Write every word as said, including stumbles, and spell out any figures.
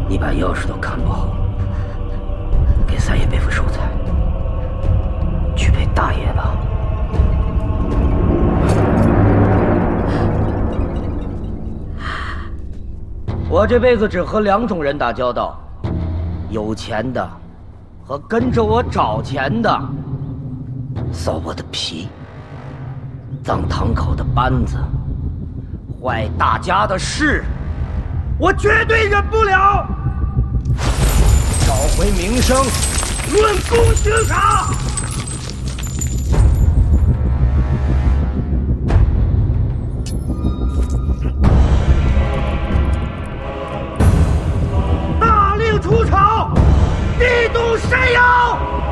你把钥匙都看不好，给三爷背副寿材，去陪大爷吧。我这辈子只和两种人打交道，有钱的和跟着我找钱的。臊我的皮，脏堂口的班子，坏大家的事，我绝对忍不了。找回名声，论功行赏。